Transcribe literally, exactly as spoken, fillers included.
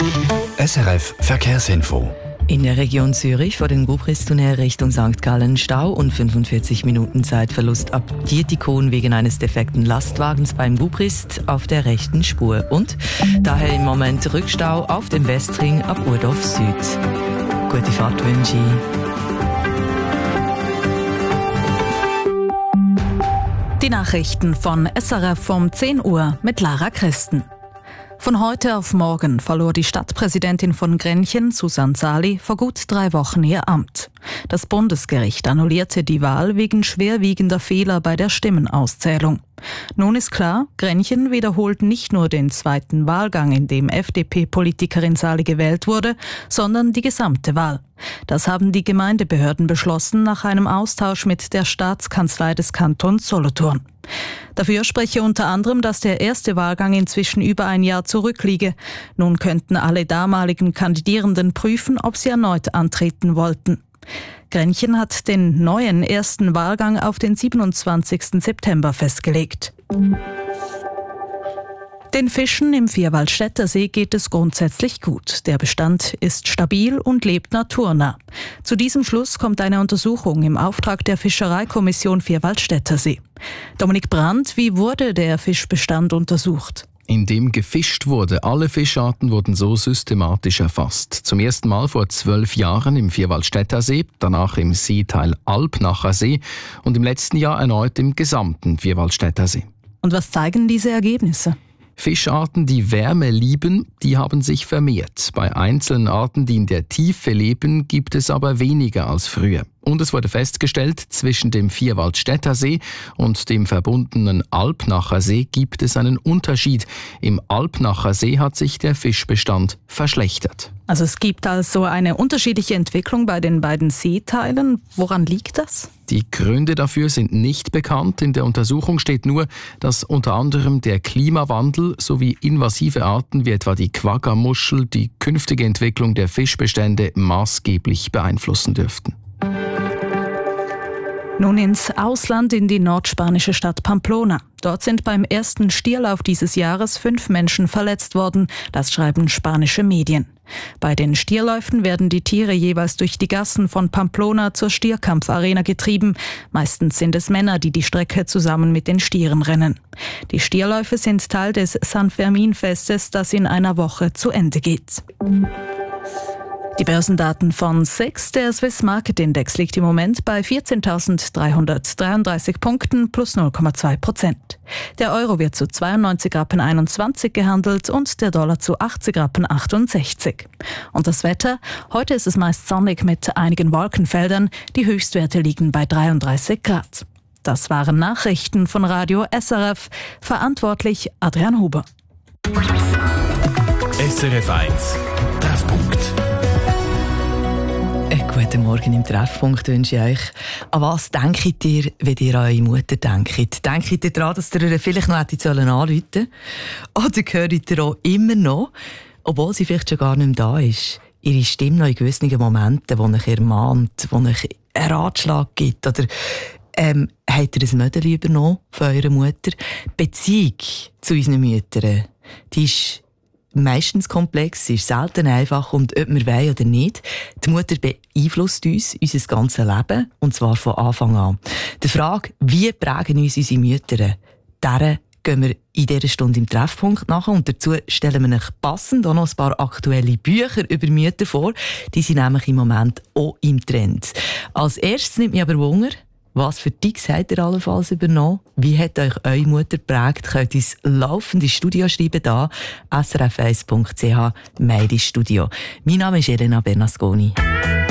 S R F Verkehrsinfo. In der Region Zürich vor dem Gubristunnel Richtung Sankt Gallen Stau und fünfundvierzig Minuten Zeitverlust ab Dietikon wegen eines defekten Lastwagens beim Gubrist auf der rechten Spur. Und daher im Moment Rückstau auf dem Westring ab Urdorf Süd. Gute Fahrt wünsche ich. Die Nachrichten von S R F um zehn Uhr mit Lara Christen. Von heute auf morgen verlor die Stadtpräsidentin von Grenchen, Susanne Sali, vor gut drei Wochen ihr Amt. Das Bundesgericht annullierte die Wahl wegen schwerwiegender Fehler bei der Stimmenauszählung. Nun ist klar, Grenchen wiederholt nicht nur den zweiten Wahlgang, in dem F D P-Politikerin Sali gewählt wurde, sondern die gesamte Wahl. Das haben die Gemeindebehörden beschlossen nach einem Austausch mit der Staatskanzlei des Kantons Solothurn. Dafür spreche unter anderem, dass der erste Wahlgang inzwischen über ein Jahr zurückliege. Nun könnten alle damaligen Kandidierenden prüfen, ob sie erneut antreten wollten. Grenchen hat den neuen ersten Wahlgang auf den siebenundzwanzigsten September festgelegt. Den Fischen im Vierwaldstätter See geht es grundsätzlich gut. Der Bestand ist stabil und lebt naturnah. Zu diesem Schluss kommt eine Untersuchung im Auftrag der Fischereikommission Vierwaldstätter See. Dominik Brandt, wie wurde der Fischbestand untersucht? Indem gefischt wurde. Alle Fischarten wurden so systematisch erfasst. Zum ersten Mal vor zwölf Jahren im Vierwaldstätter See, danach im Seeteil Alpnacher See und im letzten Jahr erneut im gesamten Vierwaldstätter See. Und was zeigen diese Ergebnisse? Fischarten, die Wärme lieben, die haben sich vermehrt. Bei einzelnen Arten, die in der Tiefe leben, gibt es aber weniger als früher. Und es wurde festgestellt, zwischen dem Vierwaldstätter See und dem verbundenen Alpnacher See gibt es einen Unterschied. Im Alpnacher See hat sich der Fischbestand verschlechtert. Also es gibt also eine unterschiedliche Entwicklung bei den beiden Seeteilen. Woran liegt das? Die Gründe dafür sind nicht bekannt. In der Untersuchung steht nur, dass unter anderem der Klimawandel sowie invasive Arten wie etwa die Quagga-Muschel die künftige Entwicklung der Fischbestände maßgeblich beeinflussen dürften. Nun ins Ausland, in die nordspanische Stadt Pamplona. Dort sind beim ersten Stierlauf dieses Jahres fünf Menschen verletzt worden, das schreiben spanische Medien. Bei den Stierläufen werden die Tiere jeweils durch die Gassen von Pamplona zur Stierkampfarena getrieben. Meistens sind es Männer, die die Strecke zusammen mit den Stieren rennen. Die Stierläufe sind Teil des San Fermin-Festes, das in einer Woche zu Ende geht. Die Börsendaten von S I X, der Swiss Market Index liegt im Moment bei vierzehntausenddreihundertdreiunddreißig Punkten plus null Komma zwei Prozent. Der Euro wird zu zweiundneunzig Rappen einundzwanzig gehandelt und der Dollar zu achtzig Rappen achtundsechzig. Und das Wetter? Heute ist es meist sonnig mit einigen Wolkenfeldern. Die Höchstwerte liegen bei dreiunddreißig Grad. Das waren Nachrichten von Radio S R F. Verantwortlich Adrian Huber. S R F eins Treffpunkt. Guten Morgen im Treffpunkt wünsche ich euch. An was denkt ihr, wenn ihr an eure Mutter denkt? Denkt ihr daran, dass ihr ihr vielleicht noch hättet anrufen sollen? Oder hört ihr auch immer noch, obwohl sie vielleicht schon gar nicht mehr da ist, ihre Stimme noch in gewissen Momenten, wo euch ermahnt, wo euch einen Ratschlag gibt? Oder ähm, habt ihr ein Mädchen übernommen von eurer Mutter? Die Beziehung zu unseren Müttern, die ist meistens komplex, ist selten einfach und ob wir wollen oder nicht. Die Mutter beeinflusst uns, unser ganzes Leben, und zwar von Anfang an. Die Frage, wie prägen uns unsere Mütter, deren gehen wir in dieser Stunde im Treffpunkt nach und dazu stellen wir euch passend auch noch ein paar aktuelle Bücher über Mütter vor. Die sind nämlich im Moment auch im Trend. Als erstes nimmt mich aber Wunder, was für Tipps habt ihr allenfalls übernommen? Wie hat euch eure Mutter geprägt? Könnt ihr ins laufende Studio schreiben, da s r f eins punkt c h Meidi Studio. Mein Name ist Elena Bernasconi.